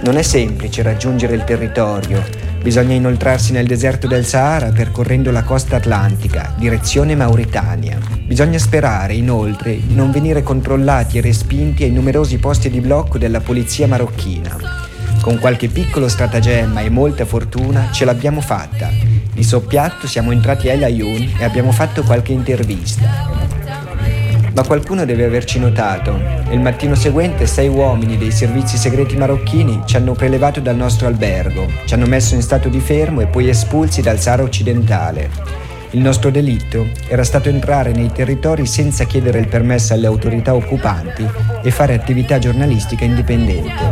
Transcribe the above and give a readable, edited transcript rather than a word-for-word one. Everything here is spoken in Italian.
Non è semplice raggiungere il territorio. Bisogna inoltrarsi nel deserto del Sahara percorrendo la costa atlantica, direzione Mauritania. Bisogna sperare, inoltre, di non venire controllati e respinti ai numerosi posti di blocco della polizia marocchina. Con qualche piccolo stratagemma e molta fortuna ce l'abbiamo fatta. Di soppiatto siamo entrati a El Aaiún e abbiamo fatto qualche intervista. Ma qualcuno deve averci notato. Il mattino seguente 6 uomini dei servizi segreti marocchini ci hanno prelevato dal nostro albergo, ci hanno messo in stato di fermo e poi espulsi dal Sahara occidentale. Il nostro delitto era stato entrare nei territori senza chiedere il permesso alle autorità occupanti e fare attività giornalistica indipendente.